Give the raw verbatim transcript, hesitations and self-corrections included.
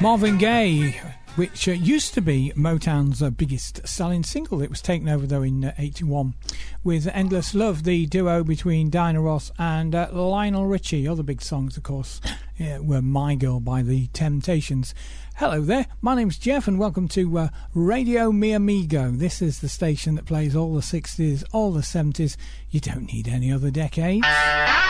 Marvin Gaye, which uh, used to be Motown's uh, biggest selling single. It was taken over, though, in uh, eighty-one with Endless Love, the duo between Diana Ross and uh, Lionel Richie. Other big songs, of course, uh, were My Girl by The Temptations. Hello there, my name's Jeff and welcome to uh, Radio Mi Amigo. This is the station that plays all the sixties, all the seventies. You don't need any other decade.